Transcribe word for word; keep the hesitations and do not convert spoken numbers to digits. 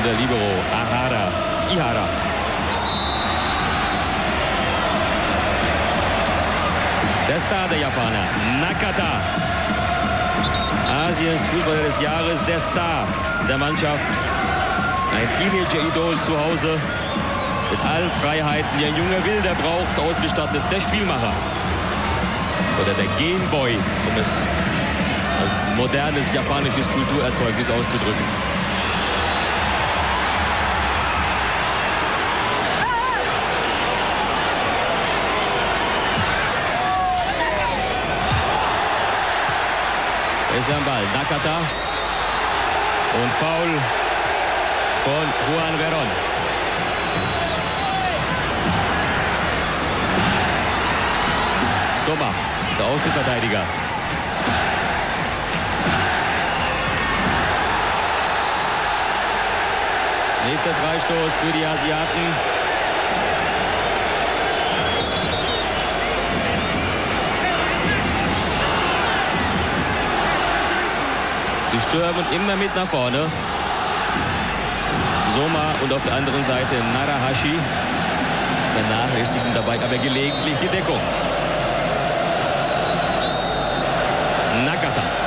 der Libero Ahara. Ihara. Der Star der Japaner, Nakata. Asiens Fußballer des Jahres, der Star der Mannschaft. Ein Teenager-Idol zu Hause. Mit allen Freiheiten, die ein junger Wilder braucht, ausgestattet. Der Spielmacher. Oder der Gameboy, um es als modernes japanisches Kulturerzeugnis auszudrücken. Ist am Ball. Nakata. Und Foul von Juan Verón. Sommer, der Außenverteidiger. Nächster Freistoß für die Asiaten. Sie stürmen immer mit nach vorne. Soma und auf der anderen Seite Narahashi vernachlässigen dabei aber gelegentlich die Deckung. Nakata.